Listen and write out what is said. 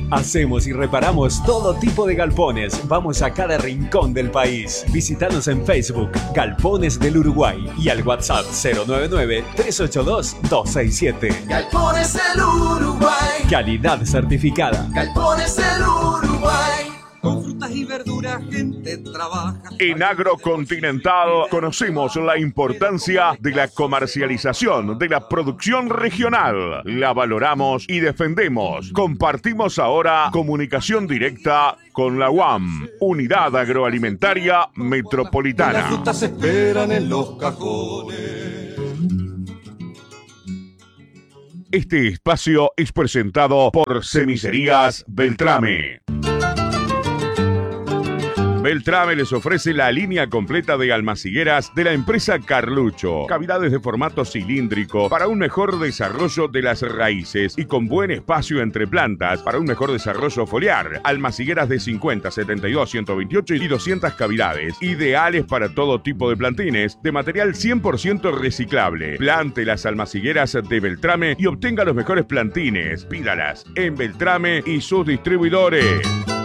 Hacemos y reparamos todo tipo de galpones. Vamos a cada rincón del país. Visítanos en Facebook, Galpones del Uruguay, y al WhatsApp 099-382-267. Galpones del Uruguay. Calidad certificada. Galpones del Uruguay. Con frutas y verduras, gente trabaja. En Agrocontinental conocemos la importancia de la comercialización de la producción regional. La valoramos y defendemos. Compartimos ahora comunicación directa con la UAM, Unidad Agroalimentaria Metropolitana. Las frutas se esperan en los cajones. Este espacio es presentado por Semicerías Beltrame. Beltrame les ofrece la línea completa de almacigueras de la empresa Carlucho. Cavidades de formato cilíndrico para un mejor desarrollo de las raíces y con buen espacio entre plantas para un mejor desarrollo foliar. Almacigueras de 50, 72, 128 y 200 cavidades. Ideales para todo tipo de plantines de material 100% reciclable. Plante las almacigueras de Beltrame y obtenga los mejores plantines. Pídalas en Beltrame y sus distribuidores.